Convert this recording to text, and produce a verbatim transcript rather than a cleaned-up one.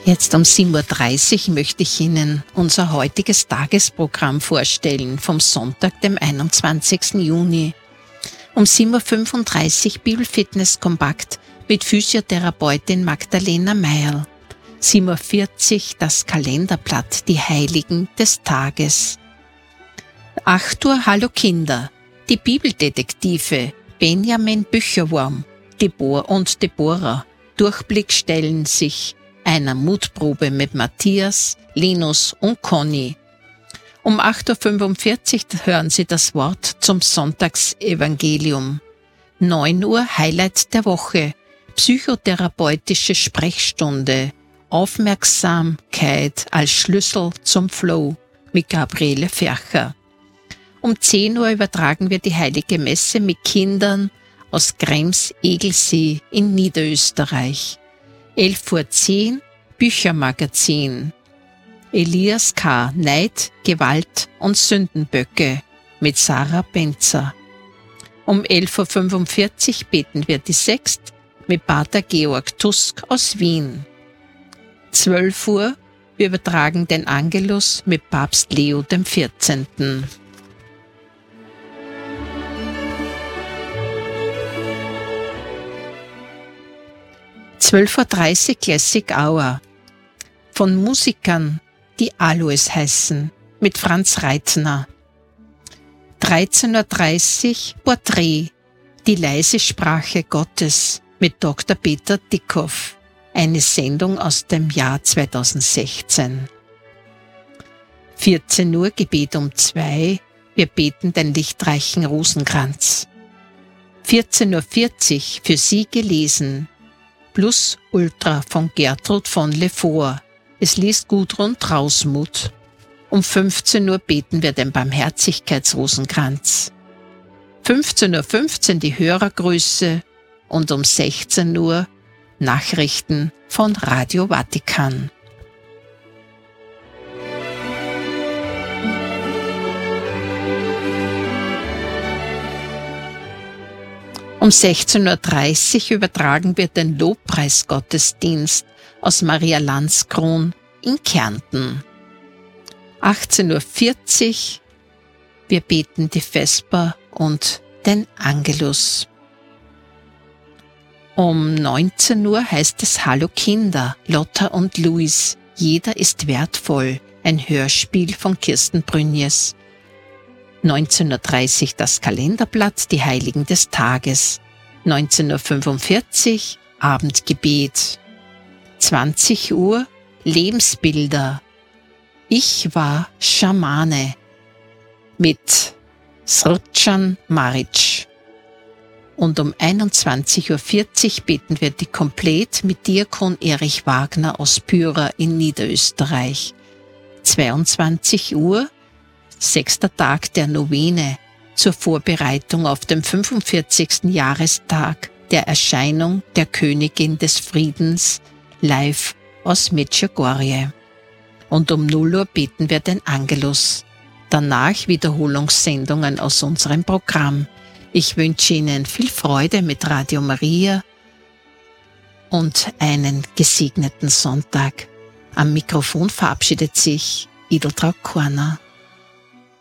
Jetzt um sieben Uhr dreißig möchte ich Ihnen unser heutiges Tagesprogramm vorstellen vom Sonntag, dem einundzwanzigsten Juni. Um sieben Uhr fünfunddreißig Bibelfitness kompakt mit Physiotherapeutin Magdalena Meierl. sieben Uhr vierzig das Kalenderblatt, die Heiligen des Tages. acht Uhr Hallo Kinder, die Bibeldetektive Benjamin Bücherwurm, Debor und Deborah Durchblick sich einer Mutprobe mit Matthias, Linus und Conny. Um acht Uhr fünfundvierzig hören Sie das Wort zum Sonntagsevangelium. neun Uhr Highlight der Woche, psychotherapeutische Sprechstunde, Aufmerksamkeit als Schlüssel zum Flow mit Gabriele Fercher. Um zehn Uhr übertragen wir die Heilige Messe mit Kindern aus Krems-Egelsee in Niederösterreich. elf Uhr zehn Büchermagazin. Elias K. Neid, Gewalt und Sündenböcke mit Sarah Benzer. Um elf Uhr fünfundvierzig beten wir die Sext mit Pater Georg Tusk aus Wien. zwölf Uhr, wir übertragen den Angelus mit Papst Leo dem vierzehnten. zwölf Uhr dreißig Classic Hour. Von Musikern, die Alois heißen, mit Franz Reitner. dreizehn Uhr dreißig Porträt, die leise Sprache Gottes mit Doktor Peter Dickhoff. Eine Sendung aus dem Jahr zweitausendsechzehn. vierzehn Uhr Gebet um zwei, wir beten den lichtreichen Rosenkranz. vierzehn Uhr vierzig für Sie gelesen. Plus Ultra von Gertrud von Lefort. Es liest Gudrun Trausmuth. Um fünfzehn Uhr beten wir den Barmherzigkeitsrosenkranz. fünfzehn Uhr fünfzehn die Hörergrüße und um sechzehn Uhr Nachrichten von Radio Vatikan. Um sechzehn Uhr dreißig übertragen wir den Lobpreisgottesdienst aus Maria Landskron in Kärnten. achtzehn Uhr vierzig, wir beten die Vesper und den Angelus. Um neunzehn Uhr heißt es Hallo Kinder, Lotta und Luis, jeder ist wertvoll, ein Hörspiel von Kirsten Brünjes. neunzehn Uhr dreißig das Kalenderblatt, die Heiligen des Tages. neunzehn Uhr fünfundvierzig Abendgebet. zwanzig Uhr Lebensbilder. Ich war Schamane mit Srđan Marić. Und um einundzwanzig Uhr vierzig beten wir die Komplett mit Diakon Erich Wagner aus Pyhra in Niederösterreich. zweiundzwanzig Uhr Sechster Tag der Novene zur Vorbereitung auf den fünfundvierzigsten Jahrestag der Erscheinung der Königin des Friedens live aus Medjugorje. Und um null Uhr beten wir den Angelus. Danach Wiederholungssendungen aus unserem Programm. Ich wünsche Ihnen viel Freude mit Radio Maria und einen gesegneten Sonntag. Am Mikrofon verabschiedet sich Ideltraud Korner.